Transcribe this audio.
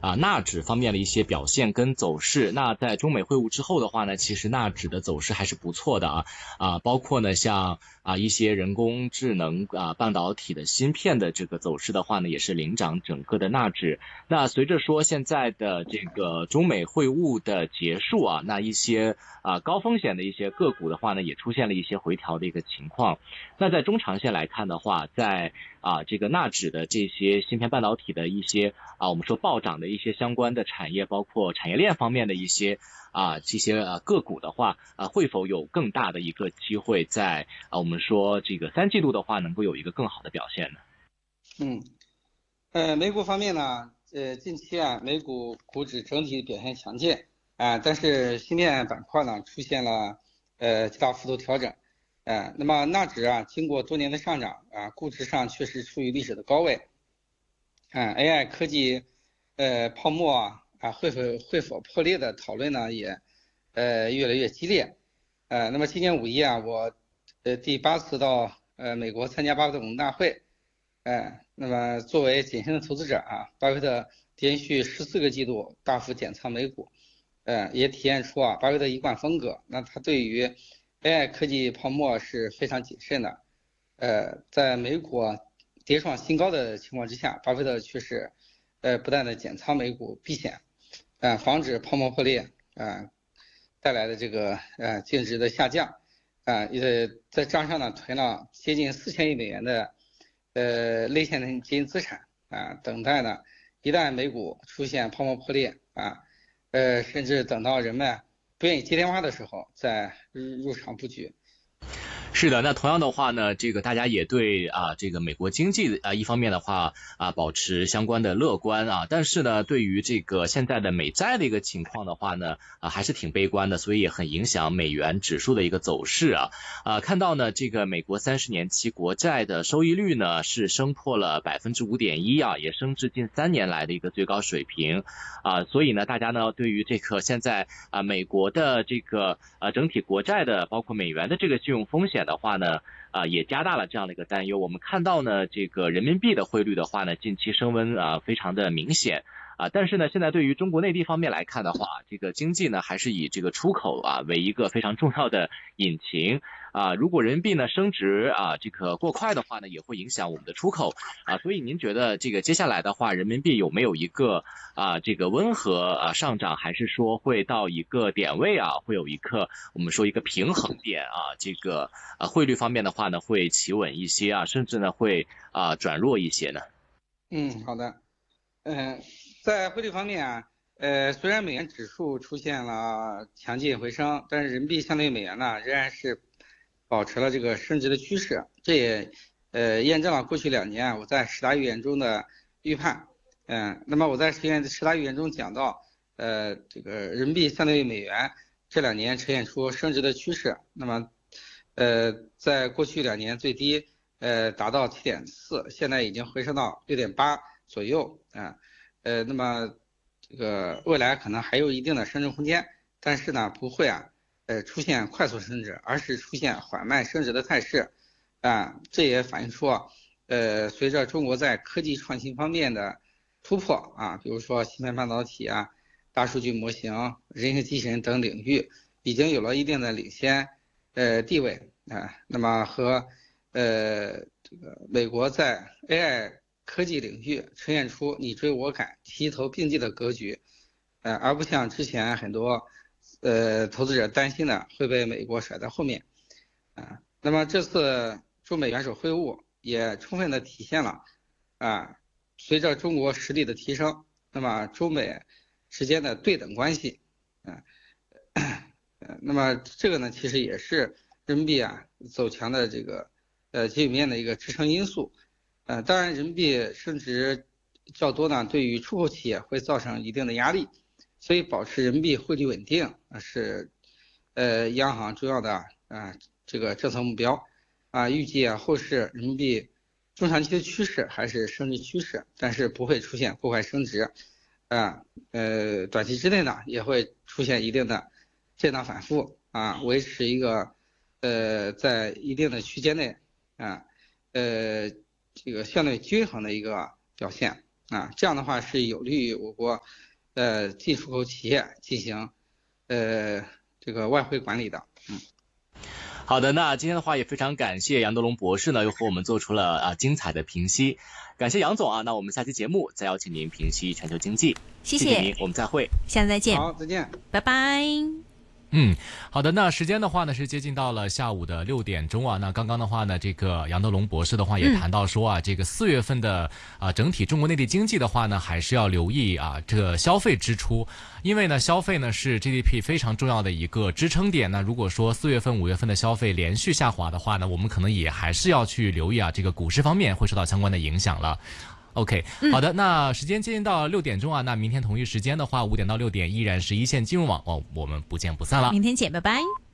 纳指方面的一些表现跟走势。那在中美会晤之后的话呢，其实纳指的走势还是不错的包括呢像一些人工智能半导体的芯片的这个走势的话呢，也是领涨整个的纳指。那随着说现在的这个中美会晤的结束那一些高风险的一些个股的话呢，也出现了一些回调的一个情况。那在中长线来看的话，在这个纳指的这些芯片半导体的一些我们说暴涨的一些相关的产业，包括产业链方面的一些这些个股的话会否有更大的一个机会在我们说这个3季度的话能够有一个更好的表现呢？美股方面呢，近期美股股指整体表现强劲但是芯片板块呢出现了极大幅度调整那么纳指经过多年的上涨估值上确实处于历史的高位AI 科技泡沫会否破裂的讨论呢也越来越激烈那么今年5月我第8次到美国参加巴菲特股东大会那么作为谨慎的投资者巴菲特连续14个季度大幅减仓美股也体现出巴菲特一贯风格。那他对于 AI 科技泡沫是非常谨慎的在美股跌创新高的情况之下，巴菲特却是不断的减仓美股避险防止泡沫破裂带来的这个净值的下降也在账上呢囤了接近4000亿美元的类现金基金资产等待呢一旦美股出现泡沫破裂甚至等到人们不愿意接电话的时候再入场布局。 是的，那同样的话呢，这个大家也对这个美国经济一方面的话保持相关的乐观但是呢，对于这个现在的美债的一个情况的话呢还是挺悲观的，所以也很影响美元指数的一个走势看到呢，这个美国30年期国债的收益率呢是升破了 5.1% 也升至近3年来的一个最高水平所以呢，大家呢对于这个现在美国的这个整体国债的包括美元的这个信用风险的话呢也加大了这样的一个担忧。我们看到呢，这个人民币的汇率的话呢，近期升温非常的明显但是呢，现在对于中国内地方面来看的话，这个经济呢还是以这个出口为一个非常重要的引擎如果人民币呢升值这个过快的话呢，也会影响我们的出口所以您觉得这个接下来的话，人民币有没有一个这个温和上涨，还是说会到一个点位会有一个我们说一个平衡点这个汇率方面的话呢会企稳一些甚至呢会转弱一些呢？ 好的在汇率方面虽然美元指数出现了强劲回升，但是人民币相对于美元呢仍然是保持了这个升值的趋势，这也验证了过去2年我在10大预言中的预判那么我在10大预言中讲到这个人民币相对于美元这2年呈现出升值的趋势，那么在过去2年最低达到 7.4， 现在已经回升到 6.8 左右那么这个未来可能还有一定的升值空间，但是呢不会出现快速升值，而是出现缓慢升值的态势这也反映出随着中国在科技创新方面的突破比如说芯片半导体大数据模型、人形机器人等领域已经有了一定的领先地位那么和这个美国在 AI 科技领域呈现出你追我赶、齐头并进的格局而不像之前很多投资者担心的会被美国甩在后面那么这次中美元首会晤也充分的体现了随着中国实力的提升，那么中美之间的对等关系那么这个呢其实也是人民币走强的这个基本面的一个支撑因素当然人民币升值较多呢对于出口企业会造成一定的压力，所以保持人民币汇率稳定是央行重要的这个政策目标预计后市人民币中长期的趋势还是升值趋势，但是不会出现过快升值短期之内呢也会出现一定的震荡反复维持一个在一定的区间内这个相对均衡的一个表现啊，这样的话是有利于我国进出口企业进行这个外汇管理的。 好的，那今天的话也非常感谢杨德龙博士呢，又和我们做出了精彩的评析，感谢杨总啊。那我们下期节目再邀请您评析全球经济，谢谢您，我们再会， 下次再见， 好，再见， 拜拜。 好的，那时间的话呢是接近到了下午的6点钟啊。那刚刚的话呢，这个杨德龙博士的话也谈到说啊，这个4月份的整体中国内地经济的话呢，还是要留意这个消费支出，因为呢消费呢是 GDP 非常重要的一个支撑点。那如果说4月份、5月份的消费连续下滑的话呢，我们可能也还是要去留意这个股市方面会受到相关的影响了。OK， 好的，那时间接近到6点钟那明天同一时间的话，5点到6点依然是一线金融网我们不见不散了。 明天见，拜拜。